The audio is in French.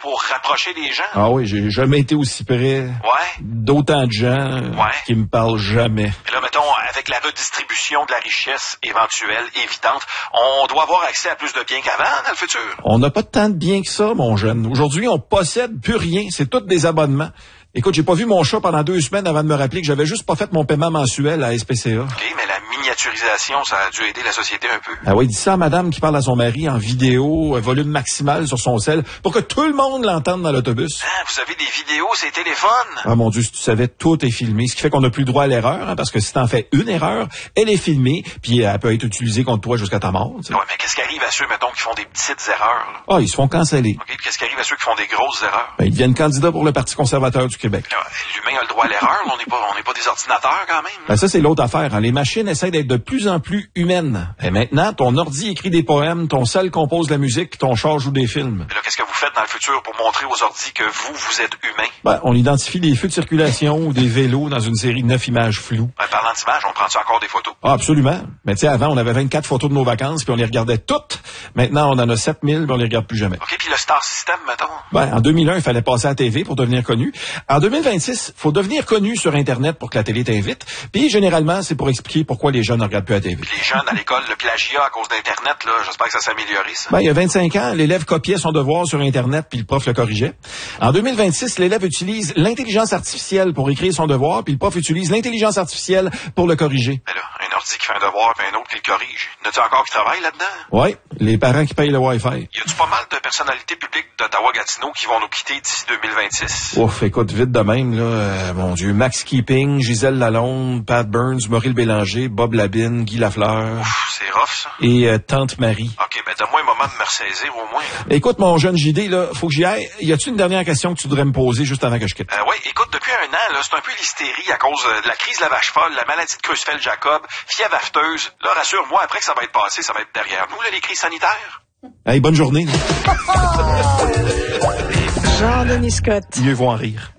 pour rapprocher les gens. Ah oui, j'ai jamais été aussi près. Ouais. D'autant de gens qui me parlent jamais. Et là, mettons, avec la redistribution de la richesse éventuelle, évidente, on doit avoir accès à plus de biens qu'avant dans le futur. On n'a pas tant de biens que ça, mon jeune. Aujourd'hui, on possède plus rien. C'est tous des abonnements. Écoute, j'ai pas vu mon chat pendant 2 semaines avant de me rappeler que j'avais juste pas fait mon paiement mensuel à SPCA. OK, mais la miniaturisation, ça a dû aider la société un peu. Ah oui, dis ça à madame qui parle à son mari en vidéo, volume maximal sur son cell, pour que tout le monde l'entende dans l'autobus. Ah, vous avez des vidéos, ces téléphones? Ah mon Dieu, si tu savais, tout est filmé, ce qui fait qu'on n'a plus le droit à l'erreur, hein, parce que si t'en fais une erreur, elle est filmée, puis elle peut être utilisée contre toi jusqu'à ta mort. T'sais. Ouais, mais qu'est-ce qui arrive à ceux, mettons, qui font des petites erreurs? Là? Ah, ils se font canceller. OK, puis qu'est-ce qui arrive à ceux qui font des grosses erreurs? Ben, ils deviennent candidats pour le Parti conservateur du Québec. Là, l'humain a le droit à l'erreur, on n'est pas des ordinateurs quand même. Ben, ça, c'est l'autre affaire. Hein. Les machines essaient d'être de plus en plus humaines. Et maintenant, ton ordi écrit des poèmes, ton cell compose de la musique, ton char joue des films. Et là, qu'est-ce que vous faites dans le futur pour montrer aux ordis que vous êtes humain? Ben, on identifie des feux de circulation ou des vélos dans une série de 9 images floues. Ben, parlant d'images, on prend-tu encore des photos? Ah, absolument. Mais tu sais, avant, on avait 24 photos de nos vacances, puis on les regardait toutes. Maintenant, on en a 7000, puis on les regarde plus jamais. OK, puis le Star System, mettons? Ben, en 2001, il fallait passer à la TV pour devenir connu. En 2026, faut devenir connu sur Internet pour que la télé t'invite. Puis, généralement, c'est pour expliquer pourquoi les jeunes ne regardent plus la TV. Puis les jeunes à l'école, le plagiat à cause d'Internet, là, j'espère que ça s'est amélioré, ça. Ben, il y a 25 ans, l'élève copiait son devoir sur Internet, puis le prof le corrigeait. En 2026, l'élève utilise l'intelligence artificielle pour écrire son devoir, puis le prof utilise l'intelligence artificielle pour le corriger. Ben là, un ordi qui fait un devoir, puis un autre qui le corrige. Y en a-tu encore qui travaillent là-dedans? Oui, les parents qui payent le Wi-Fi. Y a-tu pas mal de personnalités publiques d'Ottawa-Gatineau qui vont nous quitter d'ici 2026? Ouf, écoute, vite de même, là, mon Dieu, Max Keeping, Gisèle Lalonde, Pat Burns, Maurice Bélanger, Bob Labine, Guy Lafleur. Ouf, c'est rough, ça. Et Tante Marie. OK, ben donne-moi un moment de me ressaisir au moins. Écoute, mon jeune JD, là, faut que j'y aille. Y a-tu une dernière question que tu voudrais me poser juste avant que je quitte? Oui, écoute, depuis un an, là, c'est un peu l'hystérie à cause de la crise de la vache folle, la maladie de Creutzfeldt-Jacob, fièvre afteuse. Là, rassure-moi, après que ça va être passé, ça va être derrière nous, là, les crises sanitaires. Hey, bonne journée. Jean-Denis Scott. Mieux vaut en rire.